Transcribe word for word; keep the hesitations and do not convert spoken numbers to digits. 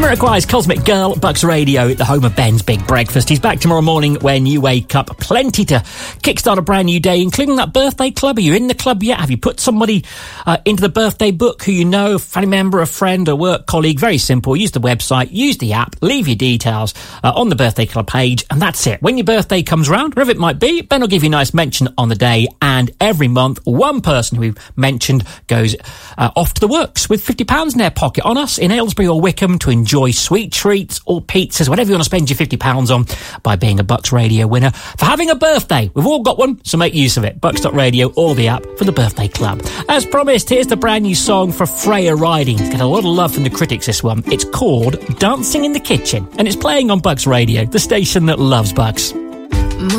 Jamiroquai's Cosmic Girl, Bucks Radio, the home of Ben's Big Breakfast. He's back tomorrow morning when you wake up. Plenty to kickstart a brand new day, including that birthday club. Are you in the club yet? Have you put somebody uh, into the birthday book who you know, a family member, a friend, a work colleague? Very simple. Use the website, use the app, leave your details uh, on the birthday club page, and that's it. When your birthday comes round, wherever it might be, Ben will give you a nice mention on the day, and every month, one person who we've mentioned goes uh, off to the works with fifty pounds in their pocket on us in Aylesbury or Wickham to enjoy sweet treats or pizzas, whatever you want to spend your fifty pounds on, by being a Bucks Radio winner for having a birthday. We've all got one, so make use of it. Bucks dot radio or the app for the birthday club. As promised, here's the brand new song for Freya Riding. It's got a lot of love from the critics, this one. It's called Dancing in the Kitchen, and it's playing on Bucks Radio, the station that loves Bucks.